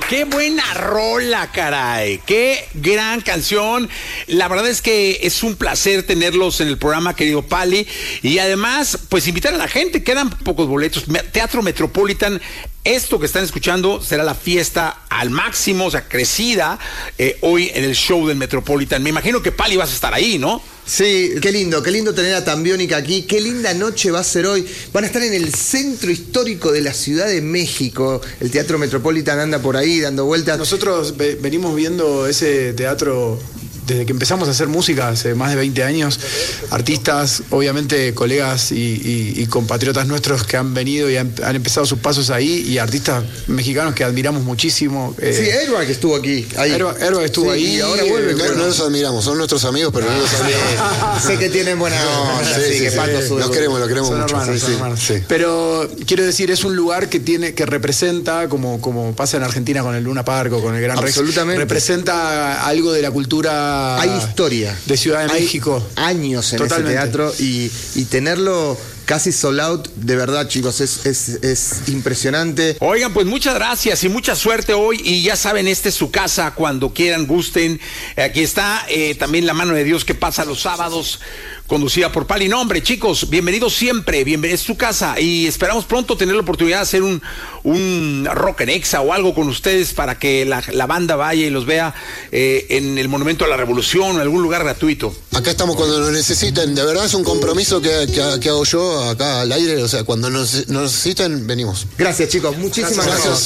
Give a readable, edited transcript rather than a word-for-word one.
Qué buena rola, caray. Qué gran canción. La verdad es que es un placer tenerlos en el programa, querido Pali. Y además, pues invitar a la gente. Quedan pocos boletos. Teatro Metropolitan. Esto que están escuchando será la fiesta al máximo, o sea, crecida, hoy en el show del Metropolitan. Me imagino que Pali vas a estar ahí, ¿no? Sí, qué lindo tener a Tambiónica aquí. Qué linda noche va a ser hoy. Van a estar en el centro histórico de la Ciudad de México. El Teatro Metropolitan anda por ahí dando vueltas. Nosotros venimos viendo ese teatro desde que empezamos a hacer música hace más de 20 años. Artistas, obviamente colegas y compatriotas nuestros que han venido y han empezado sus pasos ahí, y artistas mexicanos que admiramos muchísimo. Sí, Airbag que estuvo aquí. Airbag estuvo ahí. Y ahora vuelve. No los admiramos, son nuestros amigos, pero no los admiramos. Sé que tienen buena onda, Los queremos son mucho. Hermanos. Pero quiero decir, es un lugar que representa, como pasa en Argentina con el Luna Park o con el Gran Rex, representa algo de la cultura. Hay historia de Ciudad de México. Años en ese teatro y tenerlo casi sold out, de verdad, chicos, es impresionante. Oigan, pues muchas gracias y mucha suerte hoy. Y ya saben, esta es su casa, cuando quieran, gusten. Aquí está también la mano de Dios que pasa los sábados, conducida por Pali. No, hombre, chicos, bienvenidos siempre, es su casa, y esperamos pronto tener la oportunidad de hacer un Rock en Exa o algo con ustedes para que la banda vaya y los vea en el Monumento a la Revolución o en algún lugar gratuito. Acá estamos cuando nos necesiten. De verdad es un compromiso que hago yo acá al aire. O sea, cuando nos necesiten, venimos. Gracias, chicos, muchísimas gracias.